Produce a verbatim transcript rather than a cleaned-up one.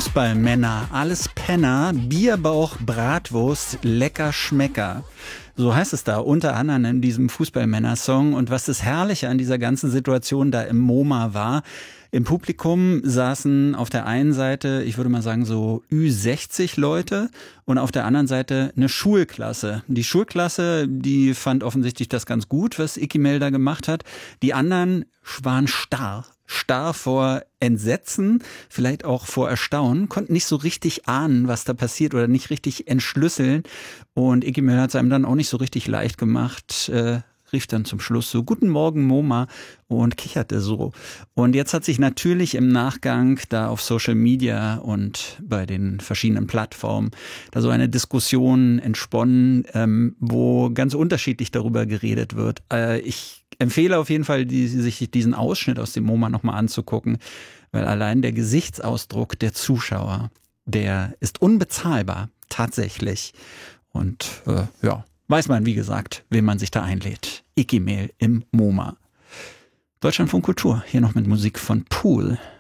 Fußballmänner, alles Penner, Bierbauch, Bratwurst, lecker Schmecker. So heißt es da unter anderem in diesem Fußballmänner-Song. Und was das Herrliche an dieser ganzen Situation da im MoMA war, im Publikum saßen auf der einen Seite, ich würde mal sagen so Ü sechzig Leute und auf der anderen Seite eine Schulklasse. Die Schulklasse, die fand offensichtlich das ganz gut, was Icky Mell da gemacht hat. Die anderen waren starr. Starr vor Entsetzen, vielleicht auch vor Erstaunen, konnten nicht so richtig ahnen, was da passiert oder nicht richtig entschlüsseln. Und Icky Mell hat es einem dann auch nicht so richtig leicht gemacht, äh, rief dann zum Schluss so, guten Morgen MoMA und kicherte so. Und jetzt hat sich natürlich im Nachgang da auf Social Media und bei den verschiedenen Plattformen da so eine Diskussion entsponnen, ähm, wo ganz unterschiedlich darüber geredet wird. Äh, ich empfehle auf jeden Fall, die, sich diesen Ausschnitt aus dem MoMA nochmal anzugucken, weil allein der Gesichtsausdruck der Zuschauer, der ist unbezahlbar, tatsächlich. Und äh, ja, weiß man, wie gesagt, wen man sich da einlädt. Icky Mell im MoMA. Deutschlandfunk Kultur, hier noch mit Musik von Pool.